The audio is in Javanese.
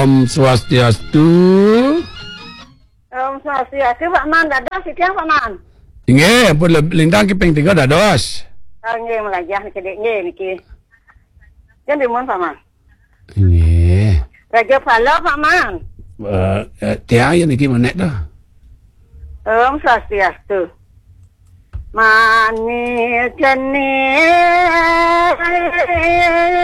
Om Swastiastu. Om Swastiastu Pak Man, dados siang Pak Man. Nggih, pun lintang kiping 3 dados. Nggih melajah niki nggih niki. Yen dimun Pak Man. Nggih. Raja Palo Pak Man. Tiang ya niki menek dah. Om Swastiastu. Mani jene